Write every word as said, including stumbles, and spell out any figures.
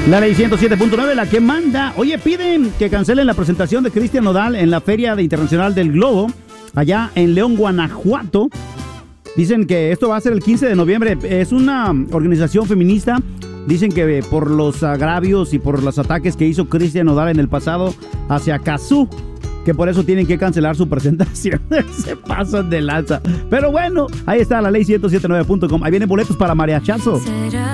La ley ciento siete punto nueve, la que manda. Oye, piden que cancelen la presentación de Cristian Nodal en la Feria de Internacional del Globo, allá en León, Guanajuato. Dicen que esto va a ser el quince de noviembre. Es una organización feminista. Dicen que por los agravios y por los ataques que hizo Cristian Nodal en el pasado hacia Cazzu, que por eso tienen que cancelar su presentación. Se pasan de lanza. Pero bueno, ahí está la ley ciento siete punto nueve punto com. Ahí vienen boletos para mariachazo.